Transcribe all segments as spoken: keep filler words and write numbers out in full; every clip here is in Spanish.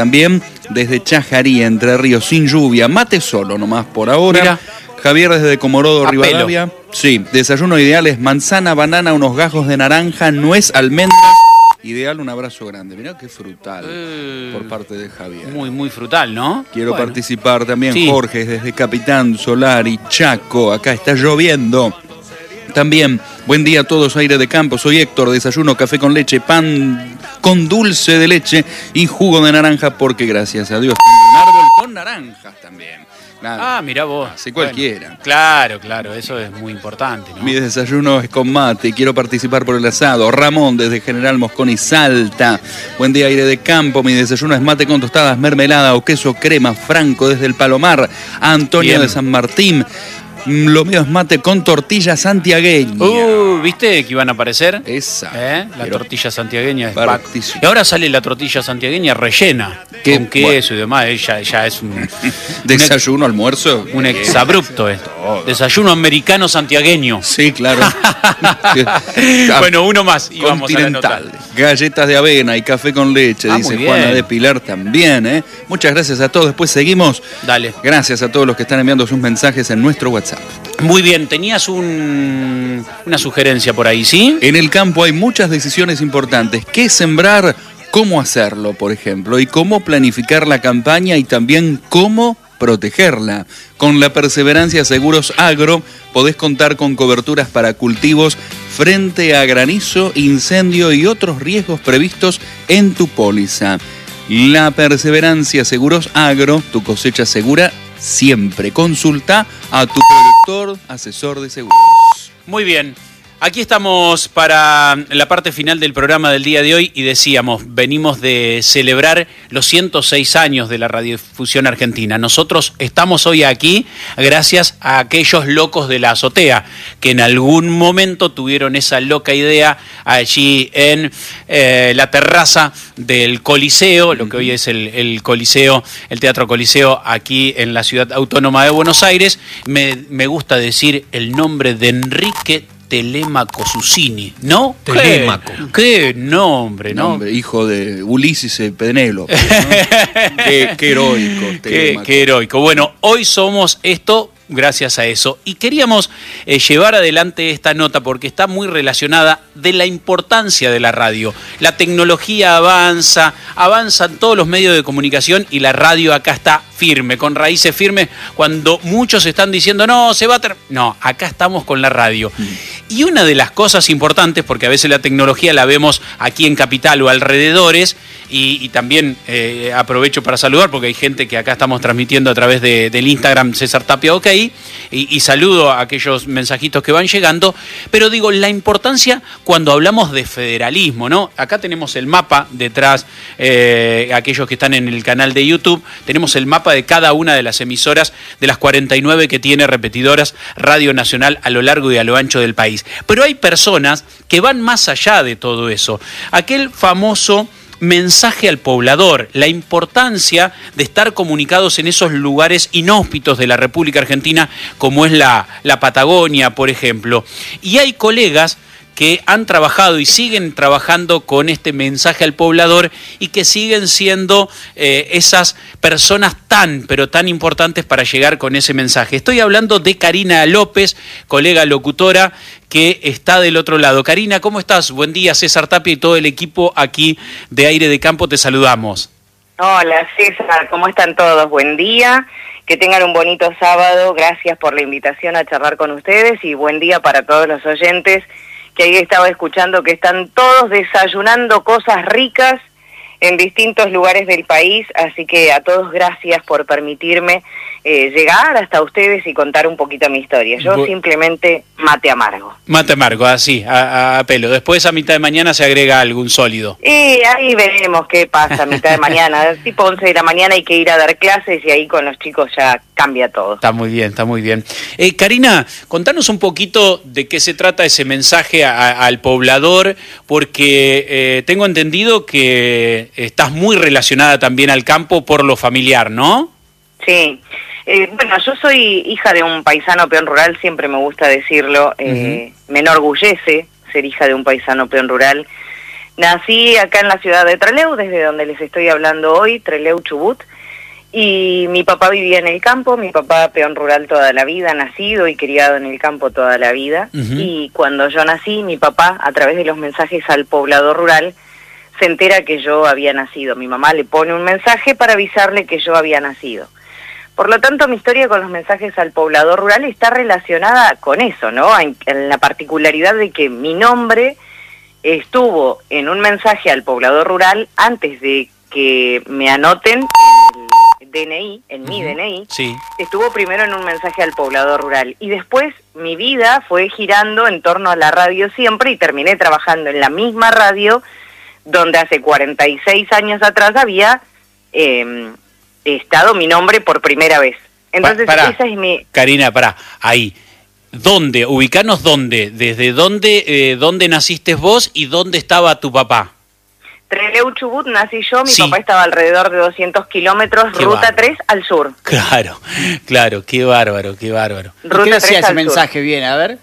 También desde Chajarí, Entre Ríos, sin lluvia, mate solo nomás por ahora. Mira. Javier desde Comorodo, Rivadavia. Sí, desayuno ideal es manzana, banana, unos gajos de naranja, nuez, almendras. Ideal, un abrazo grande. Mirá qué frutal eh, por parte de Javier. Muy, muy frutal, ¿no? Quiero bueno. participar también, sí. Jorge, desde Capitán, Solari, Chaco. Acá está lloviendo. También, buen día a todos, aire de campo. Soy Héctor, desayuno, café con leche, pan con dulce de leche y jugo de naranja, porque gracias a Dios tengo un árbol con naranjas también. Claro. Ah, mirá vos. Así cualquiera. Bueno, claro, claro, eso es muy importante, ¿no? Mi desayuno es con mate y quiero participar por el asado. Ramón desde General Mosconi, Salta. Buen día, aire de campo. Mi desayuno es mate con tostadas, mermelada o queso crema. Franco desde el Palomar. Antonio Bien. de San Martín. Lo mío es mate con tortilla santiagueña. Uh, ¿viste que iban a aparecer? Esa. ¿Eh? La Pero tortilla santiagueña es partísimo. Y ahora sale la tortilla santiagueña rellena. ¿Qué? Con queso Bueno. y demás. Ya, ya es un... Desayuno, un almuerzo. Un exabrupto esto. Oh. Desayuno americano santiagueño. Sí, claro. Bueno, uno más y vamos a la nota. Galletas de avena y café con leche, ah, dice Juana de Pilar también, ¿eh? Muchas gracias a todos. Después seguimos. Dale. Gracias a todos los que están enviando sus mensajes en nuestro WhatsApp. Muy bien, tenías un, una sugerencia por ahí, ¿sí? En el campo hay muchas decisiones importantes. ¿Qué sembrar? ¿Cómo hacerlo, por ejemplo? Y cómo planificar la campaña y también cómo protegerla. Con la Perseverancia Seguros Agro podés contar con coberturas para cultivos frente a granizo, incendio y otros riesgos previstos en tu póliza. La Perseverancia Seguros Agro, tu cosecha segura siempre. Consulta a tu productor, asesor de seguros. Muy bien. Aquí estamos para la parte final del programa del día de hoy y decíamos, venimos de celebrar los ciento seis años de la radiodifusión argentina. Nosotros estamos hoy aquí gracias a aquellos locos de la azotea que en algún momento tuvieron esa loca idea allí en eh, la terraza del Coliseo, lo que hoy es el, el Coliseo, el Teatro Coliseo aquí en la Ciudad Autónoma de Buenos Aires. Me, me gusta decir el nombre de Enrique Telemaco Susini, ¿no? Telemaco. ¿Qué, qué nombre, ¿no? Nombre, hijo de Ulises y Penélope, ¿no? qué, qué heroico. Qué, qué heroico. Bueno, hoy somos esto gracias a eso. Y queríamos eh, llevar adelante esta nota porque está muy relacionada de la importancia de la radio. La tecnología avanza, avanzan todos los medios de comunicación y la radio acá está firme, con raíces firmes, cuando muchos están diciendo, no, se va a... Ter-". No, acá estamos con la radio. Mm. Y una de las cosas importantes, porque a veces la tecnología la vemos aquí en Capital o alrededores, y, y también eh, aprovecho para saludar, porque hay gente que acá estamos transmitiendo a través de, del Instagram César Tapia OK, y, y saludo a aquellos mensajitos que van llegando, pero digo, la importancia cuando hablamos de federalismo, ¿no? Acá tenemos el mapa detrás, eh, aquellos que están en el canal de YouTube, tenemos el mapa de cada una de las emisoras de las cuarenta y nueve que tiene repetidoras Radio Nacional a lo largo y a lo ancho del país. Pero hay personas que van más allá de todo eso. Aquel famoso mensaje al poblador, la importancia de estar comunicados en esos lugares inhóspitos de la República Argentina, como es la, la Patagonia, por ejemplo. Y hay colegas que han trabajado y siguen trabajando con este mensaje al poblador y que siguen siendo eh, esas personas tan, pero tan importantes para llegar con ese mensaje. Estoy hablando de Karina López, colega locutora, que está del otro lado. Karina, ¿cómo estás? Buen día, César Tapia y todo el equipo aquí de Aire de Campo, te saludamos. Hola, César, ¿cómo están todos? Buen día, que tengan un bonito sábado, gracias por la invitación a charlar con ustedes y buen día para todos los oyentes que ahí estaba escuchando que están todos desayunando cosas ricas en distintos lugares del país, así que a todos gracias por permitirme eh, llegar hasta ustedes y contar un poquito mi historia. Yo Bu- simplemente mate amargo. Mate amargo, así, a, a pelo. Después a mitad de mañana se agrega algún sólido. Y ahí veremos qué pasa a mitad de mañana. Tipo once de la mañana hay que ir a dar clases y ahí con los chicos ya cambia todo. Está muy bien, está muy bien. Eh, Karina, contanos un poquito de qué se trata ese mensaje a, a, al poblador, porque eh, tengo entendido que estás muy relacionada también al campo por lo familiar, ¿no? Sí. Eh, bueno, yo soy hija de un paisano peón rural, siempre me gusta decirlo. Eh, uh-huh. Me enorgullece ser hija de un paisano peón rural. Nací acá en la ciudad de Trelew, desde donde les estoy hablando hoy, Trelew, Chubut, y mi papá vivía en el campo, mi papá peón rural toda la vida, nacido y criado en el campo toda la vida, uh-huh. Y cuando yo nací, mi papá, a través de los mensajes al poblador rural, se entera que yo había nacido. Mi mamá le pone un mensaje para avisarle que yo había nacido. Por lo tanto, mi historia con los mensajes al poblador rural está relacionada con eso, ¿no? En, en la particularidad de que mi nombre estuvo en un mensaje al poblador rural antes de que me anoten en el D N I, en uh-huh. mi D N I, sí. Estuvo primero en un mensaje al poblador rural y después mi vida fue girando en torno a la radio siempre y terminé trabajando en la misma radio donde hace cuarenta y seis años atrás había eh, estado mi nombre por primera vez. Entonces pa, pará, esa es mi... Karina, pará, ahí. ¿Dónde? Ubicanos dónde. ¿Desde dónde, eh, dónde naciste vos y dónde estaba tu papá? Trelew, Chubut, nací yo, mi sí. papá estaba alrededor de doscientos kilómetros, qué ruta bárbaro. tres al sur. Claro, claro, qué bárbaro, qué bárbaro. Ruta ¿Qué decía ese mensaje sur. Bien? A ver.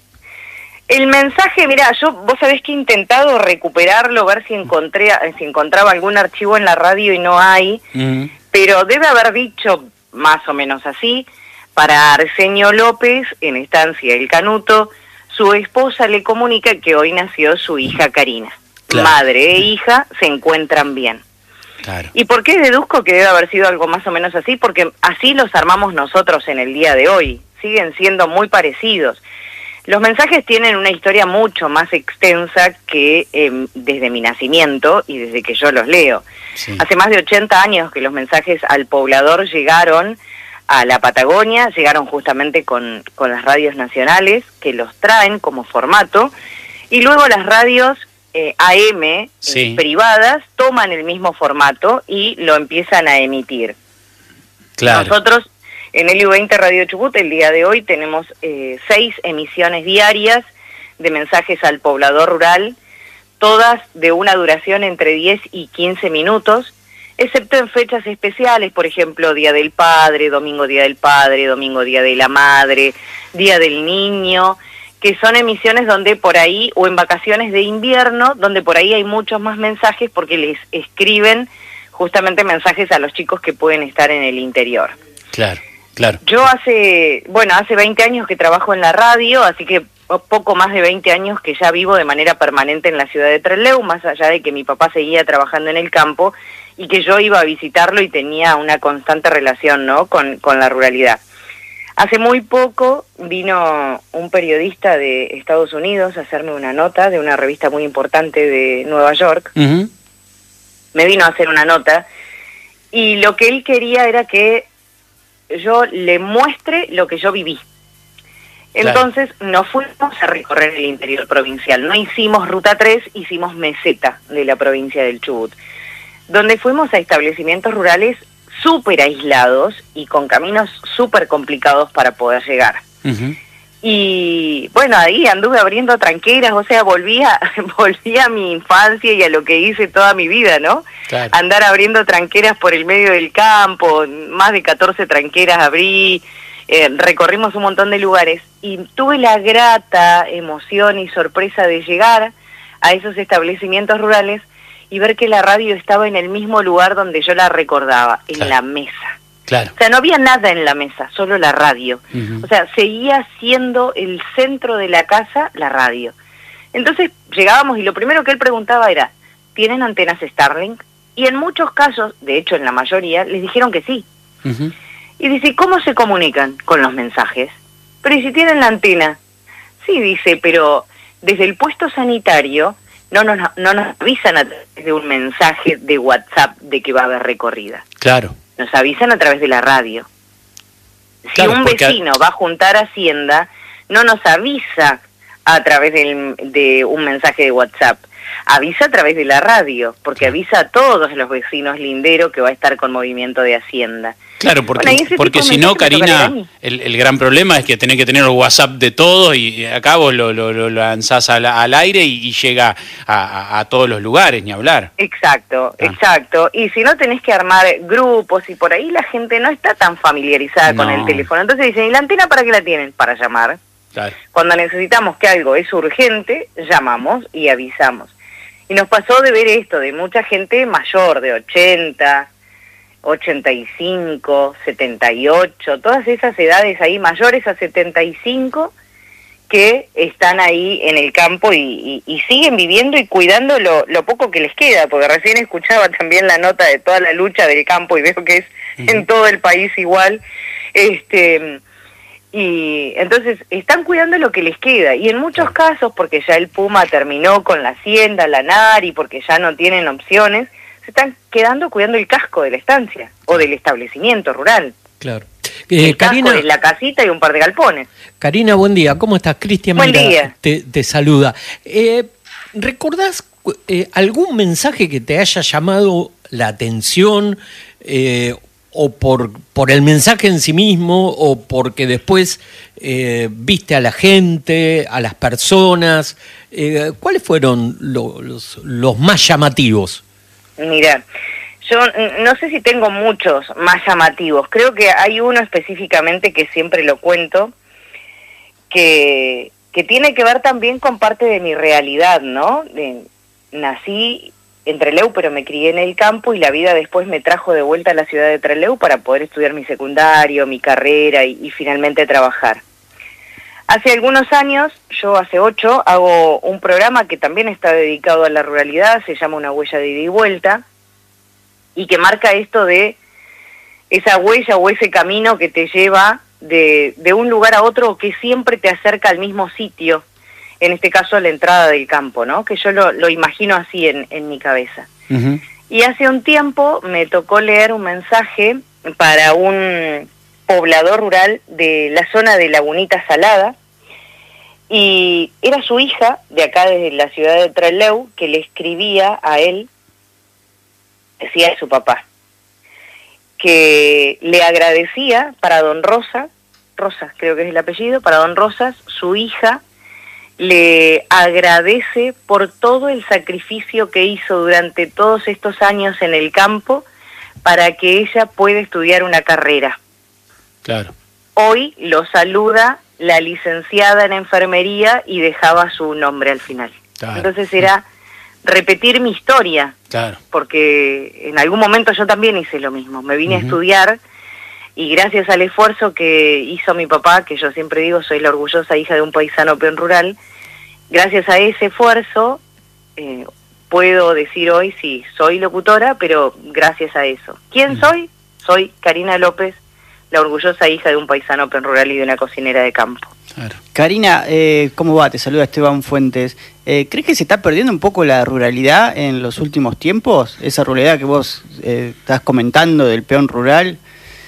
El mensaje, mira, yo, vos sabés que he intentado recuperarlo, ver si encontré, si encontraba algún archivo en la radio y no hay, uh-huh. Pero debe haber dicho más o menos así, para Arsenio López, en estancia El Canuto, su esposa le comunica que hoy nació su hija Karina. Claro. Madre e hija se encuentran bien. Claro. ¿Y por qué deduzco que debe haber sido algo más o menos así? Porque así los armamos nosotros en el día de hoy. Siguen siendo muy parecidos. Los mensajes tienen una historia mucho más extensa que eh, desde mi nacimiento y desde que yo los leo. Sí. Hace más de ochenta años que los mensajes al poblador llegaron a la Patagonia, llegaron justamente con, con las radios nacionales que los traen como formato, y luego las radios eh, A M sí. eh, privadas toman el mismo formato y lo empiezan a emitir. Claro. Nosotros en el U veinte Radio Chubut el día de hoy tenemos eh, seis emisiones diarias de mensajes al poblador rural, todas de una duración entre diez y quince minutos, excepto en fechas especiales, por ejemplo, Día del Padre, Domingo Día del Padre, Domingo Día de la Madre, Día del Niño, que son emisiones donde por ahí, o en vacaciones de invierno, donde por ahí hay muchos más mensajes porque les escriben justamente mensajes a los chicos que pueden estar en el interior. Claro, claro. Yo hace, bueno, hace veinte años que trabajo en la radio, así que poco más de veinte años que ya vivo de manera permanente en la ciudad de Trelew, más allá de que mi papá seguía trabajando en el campo y que yo iba a visitarlo y tenía una constante relación, ¿no?, con, con la ruralidad. Hace muy poco vino un periodista de Estados Unidos a hacerme una nota de una revista muy importante de Nueva York. Uh-huh. Me vino a hacer una nota y lo que él quería era que yo le muestre lo que yo viví. Entonces claro. Nos fuimos a recorrer el interior provincial. No hicimos Ruta tres, hicimos meseta de la provincia del Chubut, donde fuimos a establecimientos rurales súper aislados y con caminos súper complicados para poder llegar. Uh-huh. Y bueno, ahí anduve abriendo tranqueras, o sea, volví a, volví a mi infancia y a lo que hice toda mi vida, ¿no? Claro. Andar abriendo tranqueras por el medio del campo, más de catorce tranqueras abrí, eh, recorrimos un montón de lugares y tuve la grata emoción y sorpresa de llegar a esos establecimientos rurales y ver que la radio estaba en el mismo lugar donde yo la recordaba, en claro. La mesa. Claro. O sea, no había nada en la mesa, solo la radio. Uh-huh. O sea, seguía siendo el centro de la casa la radio. Entonces llegábamos y lo primero que él preguntaba era, ¿tienen antenas Starlink? Y en muchos casos, de hecho en la mayoría, les dijeron que sí. Uh-huh. Y dice, ¿cómo se comunican con los mensajes? Pero ¿y si tienen la antena? Sí, dice, pero desde el puesto sanitario no nos, no nos avisan a través de un mensaje de WhatsApp de que va a haber recorrida. Claro. Nos avisan a través de la radio. Si claro, un porque... vecino va a juntar Hacienda, no nos avisa a través del, de un mensaje de WhatsApp, avisa a través de la radio, porque avisa a todos los vecinos linderos que va a estar con movimiento de Hacienda. Claro, porque, bueno, porque si no, Karina, el, el gran problema es que tenés que tener el WhatsApp de todos y acá vos lo, lo, lo lanzás al, al aire y, y llega a, a, a todos los lugares, ni hablar. Exacto, ah. exacto. Y si no tenés que armar grupos y por ahí la gente no está tan familiarizada no. con el teléfono. Entonces dicen, ¿y la antena para qué la tienen? Para llamar. Claro. Cuando necesitamos que algo es urgente, llamamos y avisamos. Y nos pasó de ver esto, de mucha gente mayor, de ochenta, ochenta y cinco, setenta y ocho, todas esas edades ahí mayores a setenta y cinco que están ahí en el campo y, y, y siguen viviendo y cuidando lo, lo poco que les queda, porque recién escuchaba también la nota de toda la lucha del campo y veo que es uh-huh. en todo el país igual, este y entonces están cuidando lo que les queda, y en muchos casos, porque ya el Puma terminó con la hacienda, la Nari, porque ya no tienen opciones, se están quedando cuidando el casco de la estancia o del establecimiento rural. Claro. Eh, el Karina, casco es la casita y un par de galpones. Karina, buen día. ¿Cómo estás? Cristian Buen Mira día. Te, te saluda. Eh, ¿Recordás eh, algún mensaje que te haya llamado la atención eh, o por, por el mensaje en sí mismo o porque después eh, viste a la gente, a las personas? Eh, ¿Cuáles fueron lo, los, los más llamativos? Mira, yo no sé si tengo muchos más llamativos. Creo que hay uno específicamente que siempre lo cuento, que, que tiene que ver también con parte de mi realidad, ¿no? De, nací en Trelew, pero me crié en el campo y la vida después me trajo de vuelta a la ciudad de Trelew para poder estudiar mi secundario, mi carrera y, y finalmente trabajar. Hace algunos años, yo hace ocho, hago un programa que también está dedicado a la ruralidad, se llama Una huella de ida y vuelta, y que marca esto de esa huella o ese camino que te lleva de, de un lugar a otro, que siempre te acerca al mismo sitio, en este caso a la entrada del campo, ¿no? Que yo lo, lo imagino así en, en mi cabeza. Uh-huh. Y hace un tiempo me tocó leer un mensaje para un poblador rural de la zona de Lagunita Salada, y era su hija, de acá desde la ciudad de Trelew, que le escribía a él, decía a su papá, que le agradecía para don Rosa, Rosas creo que es el apellido, para don Rosas, su hija, le agradece por todo el sacrificio que hizo durante todos estos años en el campo para que ella pueda estudiar una carrera. Claro. Hoy lo saluda la licenciada en enfermería y dejaba su nombre al final. Claro. Entonces era repetir mi historia, claro, porque en algún momento yo también hice lo mismo. Me vine uh-huh. a estudiar y gracias al esfuerzo que hizo mi papá, que yo siempre digo soy la orgullosa hija de un paisano peón rural, gracias a ese esfuerzo eh, puedo decir hoy sí, soy locutora, pero gracias a eso. ¿Quién uh-huh. soy? Soy Karina López, la orgullosa hija de un paisano peón rural y de una cocinera de campo. Claro. Karina, eh, ¿cómo va? Te saluda Esteban Fuentes. Eh, ¿Crees que se está perdiendo un poco la ruralidad en los últimos tiempos? Esa ruralidad que vos eh, estás comentando del peón rural.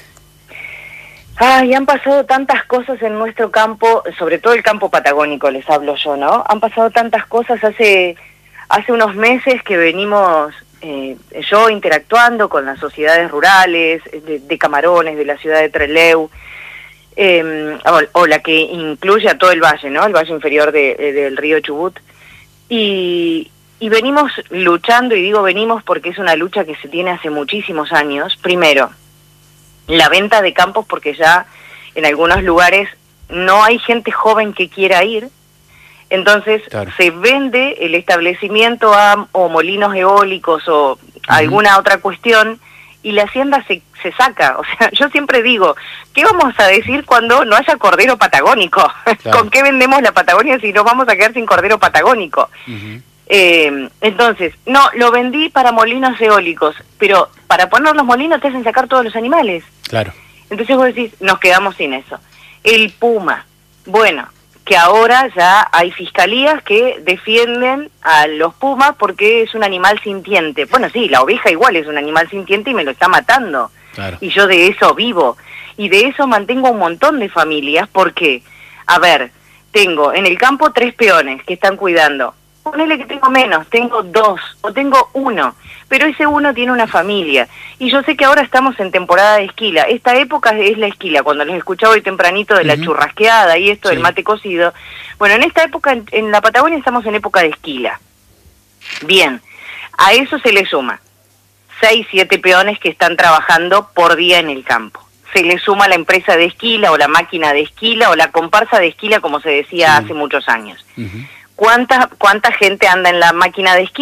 Ay, han pasado tantas cosas en nuestro campo, sobre todo el campo patagónico, les hablo yo, ¿no? Han pasado tantas cosas hace, hace unos meses que venimos... Eh, yo interactuando con las sociedades rurales de, de Camarones, de la ciudad de Trelew, eh, o, o la que incluye a todo el valle, ¿no? El valle inferior de, de, del río Chubut, y, y venimos luchando, y digo venimos porque es una lucha que se tiene hace muchísimos años. Primero, la venta de campos, porque ya en algunos lugares no hay gente joven que quiera ir. Entonces claro. se vende el establecimiento a o molinos eólicos o uh-huh. alguna otra cuestión y la hacienda se, se saca. O sea, yo siempre digo, ¿qué vamos a decir cuando no haya cordero patagónico? Claro. ¿Con qué vendemos la Patagonia si nos vamos a quedar sin cordero patagónico? Uh-huh. Eh, entonces, no, lo vendí para molinos eólicos, pero para poner los molinos te hacen sacar todos los animales. Claro. Entonces vos decís, nos quedamos sin eso. El puma, bueno... que ahora ya hay fiscalías que defienden a los pumas porque es un animal sintiente. Bueno, sí, la oveja igual es un animal sintiente y me lo está matando. Claro. Y yo de eso vivo. Y de eso mantengo un montón de familias porque, a ver, tengo en el campo tres peones que están cuidando. Ponele que tengo menos, tengo dos o tengo uno, pero ese uno tiene una familia. Y yo sé que ahora estamos en temporada de esquila. Esta época es la esquila, cuando les escuchaba hoy tempranito de uh-huh. la churrasqueada y esto sí. del mate cocido. Bueno, en esta época, en, en la Patagonia estamos en época de esquila. Bien, a eso se le suma seis, siete peones que están trabajando por día en el campo. Se le suma la empresa de esquila o la máquina de esquila o la comparsa de esquila, como se decía sí. hace muchos años. Uh-huh. ¿Cuánta, ¿Cuánta gente anda en la máquina de esquila?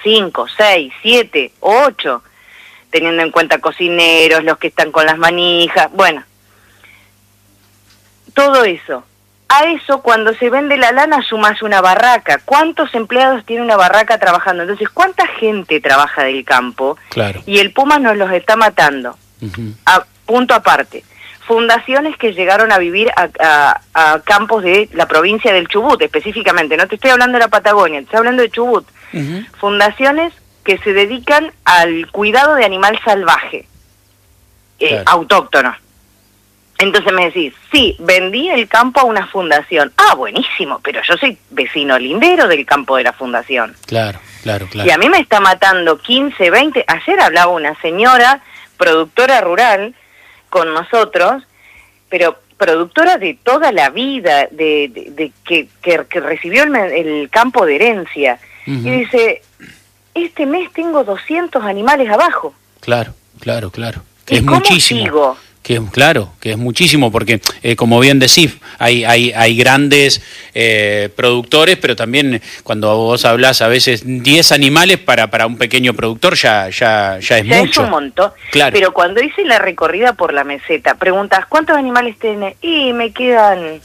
cinco, seis, siete, ocho, teniendo en cuenta cocineros, los que están con las manijas, bueno, todo eso. A eso, cuando se vende la lana, sumas una barraca. ¿Cuántos empleados tiene una barraca trabajando? Entonces, ¿cuánta gente trabaja del campo? Claro. Y el Pumas nos los está matando. Uh-huh. A, punto aparte. Fundaciones que llegaron a vivir a, a, a campos de la provincia del Chubut, específicamente. No te estoy hablando de la Patagonia, te estoy hablando de Chubut. Uh-huh. Fundaciones que se dedican al cuidado de animal salvaje, eh, claro. autóctono. Entonces me decís, sí, vendí el campo a una fundación. Ah, buenísimo, pero yo soy vecino lindero del campo de la fundación. Claro, claro, claro. Y a mí me está matando quince, veinte... Ayer hablaba una señora, productora rural, con nosotros, pero productora de toda la vida, de, de, de que, que, que recibió el, el campo de herencia. Uh-huh. Y dice, este mes tengo doscientos animales abajo. Claro, claro, claro. Que ¿Y es cómo muchísimo. sigo? Que, claro, que es muchísimo, porque eh, como bien decís, hay, hay, hay grandes eh, productores, pero también cuando vos hablás a veces diez animales para, para un pequeño productor ya, ya, ya es ya mucho. Es un montón. Claro. Pero cuando hice la recorrida por la meseta, preguntas, ¿cuántos animales tenés? Y me quedan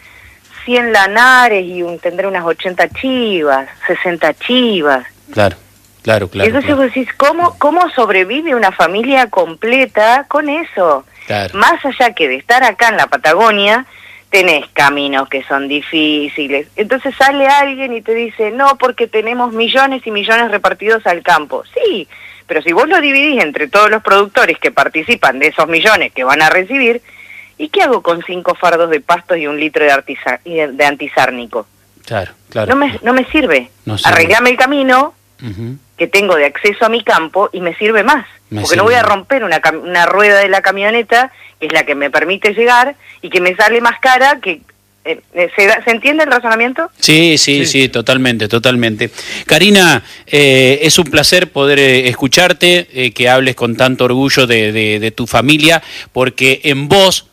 cien lanares y un, tendré unas ochenta chivas, sesenta chivas. Claro. Claro, claro. Entonces claro. vos decís, ¿cómo, ¿cómo sobrevive una familia completa con eso? Claro. Más allá que de estar acá en la Patagonia, tenés caminos que son difíciles. Entonces sale alguien y te dice, no, porque tenemos millones y millones repartidos al campo. Sí, pero si vos lo dividís entre todos los productores que participan de esos millones que van a recibir, ¿y qué hago con cinco fardos de pastos y un litro de, artisa, de antizárnico? Claro, claro. No me, no me sirve. No sirve. Arreglame el camino uh-huh. que tengo de acceso a mi campo y me sirve más. Me porque sirve. No voy a romper una, una rueda de la camioneta, que es la que me permite llegar, y que me sale más cara que... Eh, ¿se, da, ¿Se entiende el razonamiento? Sí, sí, sí, sí, totalmente, totalmente. Karina, eh, es un placer poder eh, escucharte, eh, que hables con tanto orgullo de, de, de tu familia, porque en vos,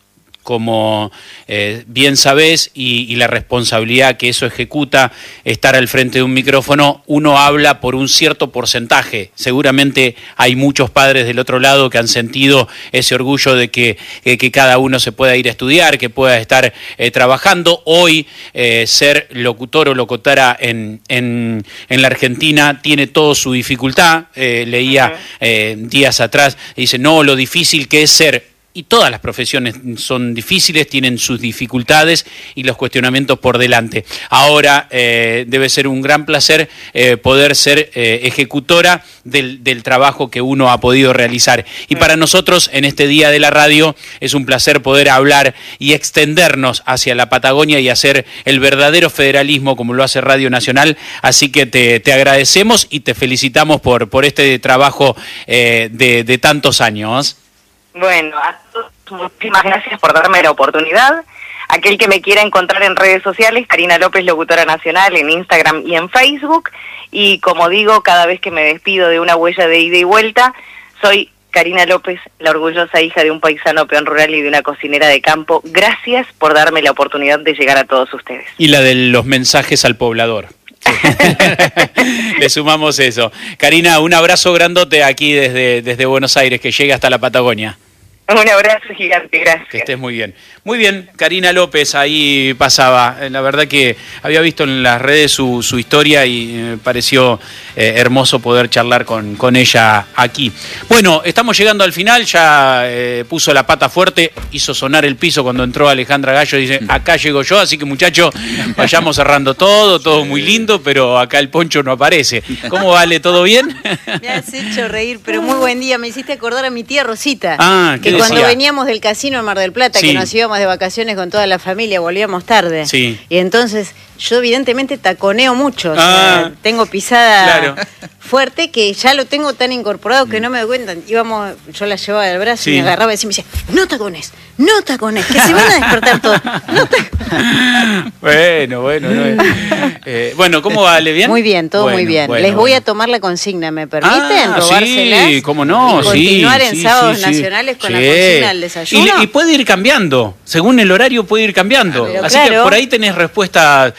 como eh, bien sabés, y, y la responsabilidad que eso ejecuta, estar al frente de un micrófono, uno habla por un cierto porcentaje. Seguramente hay muchos padres del otro lado que han sentido ese orgullo de que, eh, que cada uno se pueda ir a estudiar, que pueda estar eh, trabajando. Hoy eh, ser locutor o locutora en, en, en la Argentina tiene toda su dificultad. Eh, leía uh-huh. eh, días atrás, dice, no, lo difícil que es ser... Y todas las profesiones son difíciles, tienen sus dificultades y los cuestionamientos por delante. Ahora eh, debe ser un gran placer eh, poder ser eh, ejecutora del, del trabajo que uno ha podido realizar. Y para nosotros, en este día de la radio, es un placer poder hablar y extendernos hacia la Patagonia y hacer el verdadero federalismo como lo hace Radio Nacional. Así que te, te agradecemos y te felicitamos por, por este trabajo eh, de, de tantos años. Bueno, a todos muchísimas gracias por darme la oportunidad. Aquel que me quiera encontrar en redes sociales, Karina López, locutora nacional, en Instagram y en Facebook. Y como digo, cada vez que me despido de una huella de ida y vuelta, soy Karina López, la orgullosa hija de un paisano peón rural y de una cocinera de campo. Gracias por darme la oportunidad de llegar a todos ustedes. Y la de los mensajes al poblador. Le sumamos eso. Karina, un abrazo grandote aquí desde, desde Buenos Aires, que llegue hasta la Patagonia. Un abrazo gigante, gracias. Que estés muy bien. Muy bien, Karina López ahí pasaba. La verdad que había visto en las redes su, su historia y me pareció eh, hermoso poder charlar con, con ella aquí. Bueno, estamos llegando al final, ya eh, puso la pata fuerte, hizo sonar el piso cuando entró Alejandra Gallo, dice, acá llego yo, así que muchachos, vayamos cerrando todo, todo muy lindo, pero acá el poncho no aparece. ¿Cómo vale? ¿Todo bien? Me has hecho reír, pero muy buen día. Me hiciste acordar a mi tía Rosita, ah, que decía? Cuando veníamos del casino en Mar del Plata, sí. que nos íbamos de vacaciones con toda la familia, volvíamos tarde. Sí. Y entonces yo evidentemente taconeo mucho, o ah, sea, tengo pisada claro. fuerte que ya lo tengo tan incorporado que no me doy cuenta. Íbamos, yo la llevaba del brazo sí. y me agarraba y me decía, no tacones, no tacones, que se van a despertar todos. No tacones. Bueno, bueno, no, eh, bueno, ¿cómo va, Ale? ¿Bien? Muy bien, todo bueno, muy bien. Bueno, Les voy bueno. a tomar la consigna, ¿me permiten? Ah, robárselas. Sí, cómo no, y sí. continuar en sí, sábados sí, sí. nacionales con sí. la consigna del desayuno. Y, y puede ir cambiando, según el horario puede ir cambiando. Ah, Así claro. que por ahí tenés respuesta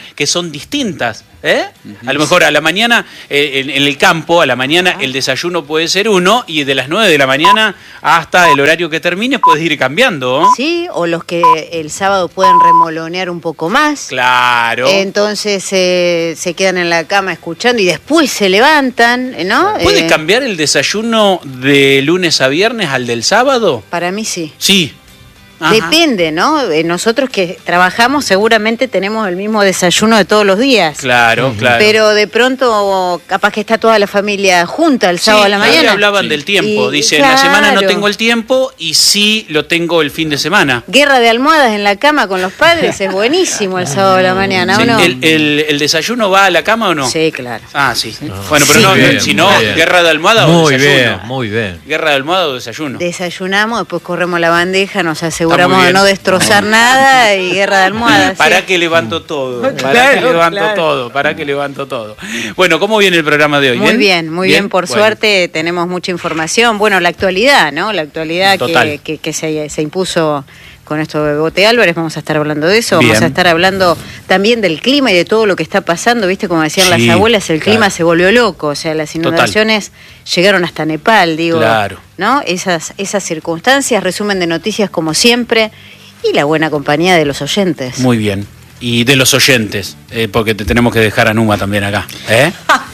que son distintas. ¿eh? Uh-huh. A lo mejor a la mañana, eh, en, en el campo, a la mañana el desayuno puede ser uno y de las nueve de la mañana hasta el horario que termine puedes ir cambiando. ¿no? Sí, o los que el sábado pueden remolonear un poco más. Claro. Entonces eh, se quedan en la cama escuchando y después se levantan, ¿no? ¿Puede eh, cambiar el desayuno de lunes a viernes al del sábado? Para mí sí. Sí. Ajá. Depende, ¿no? Nosotros que trabajamos seguramente tenemos el mismo desayuno de todos los días. Claro, uh-huh. claro. Pero de pronto capaz que está toda la familia junta el sábado sí, a la mañana. hablaban sí. del tiempo. Y, Dice, claro. en la semana no tengo el tiempo y sí lo tengo el fin de semana. Guerra de almohadas en la cama con los padres es buenísimo el sábado a la mañana, sí. ¿o no? ¿El, el, ¿El desayuno va a la cama o no? Sí, claro. Ah, sí. No. Bueno, pero sí. no, bien, si no, bien. guerra de almohada o muy desayuno. Bien, muy bien. Guerra de almohada o desayuno. Desayunamos, después corremos la bandeja, nos aseguramos de no destrozar nada y guerra de almohadas. ¿Para sí. que levanto todo? ¿Para claro, que levanto claro. todo? ¿Para que levanto todo? Bueno, ¿cómo viene el programa de hoy? Muy bien, muy bien, bien por bueno. suerte tenemos mucha información. Bueno, la actualidad, ¿no? La actualidad que, que, que se, se impuso con esto de Bote Álvarez, vamos a estar hablando de eso, bien. Vamos a estar hablando también del clima y de todo lo que está pasando, ¿viste? Como decían sí, las abuelas, el clima claro. se volvió loco, o sea, las inundaciones Total. llegaron hasta Nepal, digo, claro. ¿no? Esas, esas circunstancias, resumen de noticias como siempre, y la buena compañía de los oyentes. Muy bien. Y de los oyentes, eh, porque te tenemos que dejar a Numa también acá. ¿eh?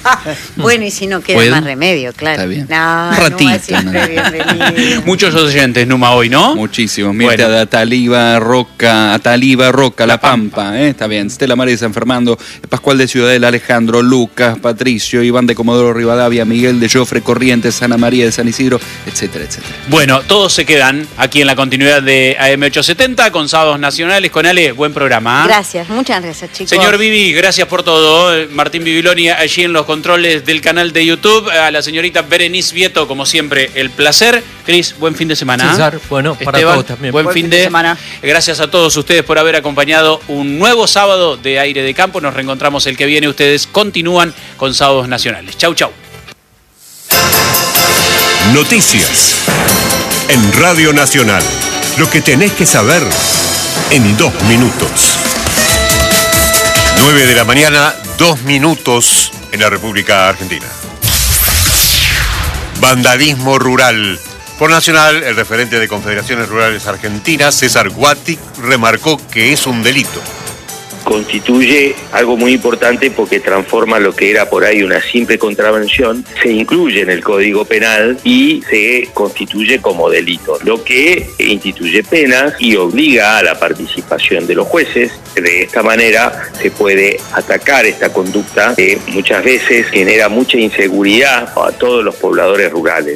Bueno, y si no queda ¿Puedo? más remedio, claro. Está bien. No, un ratito. Numa siempre bienvenido. Muchos oyentes, Numa, hoy, ¿no? Muchísimos. Mirta bueno. de Ataliba, Roca, Ataliba, Roca, La, La Pampa. Pampa ¿eh? Está bien. Estela María de San Fernando, Pascual de Ciudadela, Alejandro, Lucas, Patricio, Iván de Comodoro Rivadavia, Miguel de Jofre Corrientes, Ana María de San Isidro, etcétera, etcétera. Bueno, todos se quedan aquí en la continuidad de A M ochocientos setenta con Sábados Nacionales. Con Ale, buen programa. ¿eh? Gracias. Muchas gracias, chicos. Señor Vivi, gracias por todo. Martín Bibiloni allí en los controles del canal de YouTube. A la señorita Berenice Vieto, como siempre, el placer. Cris, buen fin de semana. César, bueno, para Esteban, todos también. Buen, buen fin, fin de, de semana. Gracias a todos ustedes por haber acompañado un nuevo sábado de Aire de Campo. Nos reencontramos el que viene. Ustedes continúan con Sábados Nacionales. Chau, chau. Noticias en Radio Nacional. Lo que tenés que saber en dos minutos. nueve de la mañana, dos minutos en la República Argentina. Vandalismo rural. Por Nacional, el referente de Confederaciones Rurales Argentinas, César Guati, remarcó que es un delito. Constituye algo muy importante porque transforma lo que era por ahí una simple contravención, se incluye en el Código Penal y se constituye como delito, lo que instituye penas y obliga a la participación de los jueces. De esta manera se puede atacar esta conducta que muchas veces genera mucha inseguridad a todos los pobladores rurales.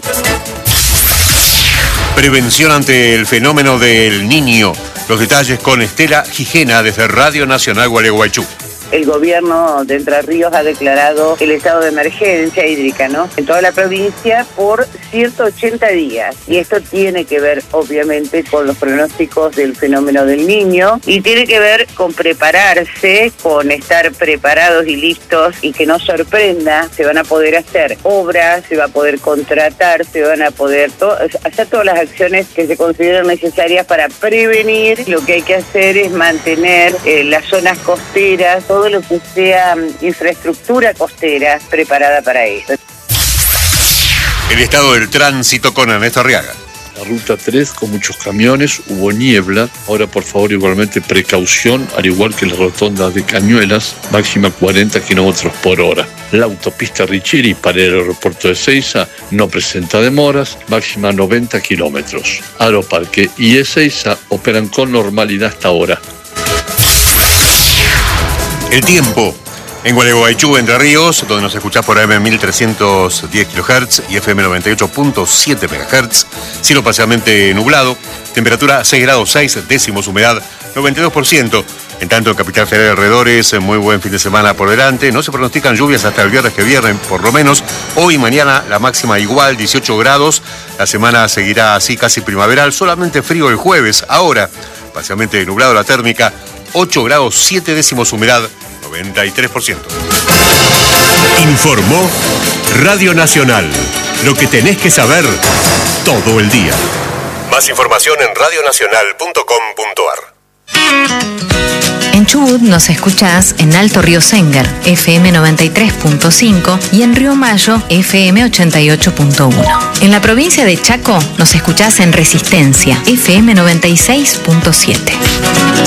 Prevención ante el fenómeno del Niño. Los detalles con Estela Gijena desde Radio Nacional Gualeguaychú. El gobierno de Entre Ríos ha declarado el estado de emergencia hídrica, ¿no? En toda la provincia por ciento ochenta días. Y esto tiene que ver, obviamente, con los pronósticos del fenómeno del Niño y tiene que ver con prepararse, con estar preparados y listos y que no sorprenda. Se van a poder hacer obras, se va a poder contratar, se van a poder to- hacer todas las acciones que se consideran necesarias para prevenir. Lo que hay que hacer es mantener eh, las zonas costeras, todo lo que sea um, infraestructura costera preparada para eso. El estado del tránsito con Ernesto Arriaga. La ruta tres con muchos camiones, hubo niebla. Ahora, por favor, igualmente precaución, al igual que la rotonda de Cañuelas, máxima cuarenta kilómetros por hora. La autopista Richiri para el aeropuerto de Seiza no presenta demoras, máxima noventa kilómetros. Aeroparque y Ezeiza operan con normalidad hasta ahora. El tiempo en Gualeguaychú, Entre Ríos, donde nos escuchás por A M mil trescientos diez kilohertz y F M noventa y ocho punto siete megahertz. Cielo parcialmente nublado, temperatura seis grados seis décimos, humedad noventa y dos por ciento. En tanto, en Capital Federal y alrededores, muy buen fin de semana por delante. No se pronostican lluvias hasta el viernes que viene, por lo menos. Hoy y mañana la máxima igual, dieciocho grados. La semana seguirá así, casi primaveral. Solamente frío el jueves. Ahora, parcialmente nublado la térmica, ocho grados siete décimos, humedad noventa y tres por ciento. Informó Radio Nacional. Lo que tenés que saber todo el día. Más información en radio nacional punto com punto a r. En Chubut nos escuchás en Alto Río Senguer, F M noventa y tres punto cinco, y en Río Mayo, F M ochenta y ocho punto uno. En la provincia de Chaco nos escuchás en Resistencia, F M noventa y seis punto siete.